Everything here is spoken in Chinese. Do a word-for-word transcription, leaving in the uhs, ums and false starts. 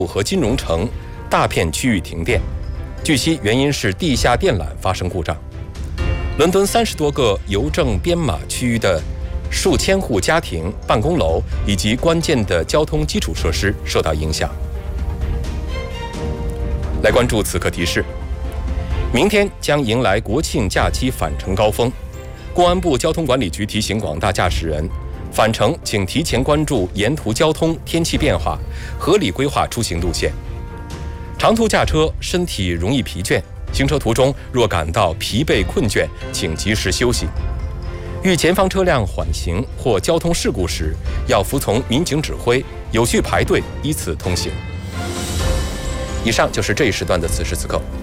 和金融城大片区域停电，据悉原因是地下电缆发生故障。伦敦三十多个邮政编码区域的数千户家庭、办公楼以及关键的交通基础设施受到影响。来关注此刻提示，明天将迎来国庆假期返程高峰。公安部交通管理局提醒广大驾驶人，返程请提前关注沿途交通、天气变化，合理规划出行路线。长途驾车身体容易疲倦，行车途中若感到疲惫困倦，请及时休息。遇前方车辆缓行或交通事故时，要服从民警指挥，有序排队，依次通行。以上就是这一时段的此时此刻。